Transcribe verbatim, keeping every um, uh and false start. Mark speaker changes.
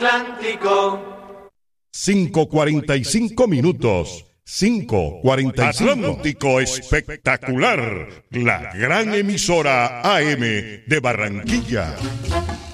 Speaker 1: Atlántico.
Speaker 2: cinco cuarenta y cinco minutos. cinco cuarenta y cinco. Atlántico espectacular. La gran emisora A M de Barranquilla.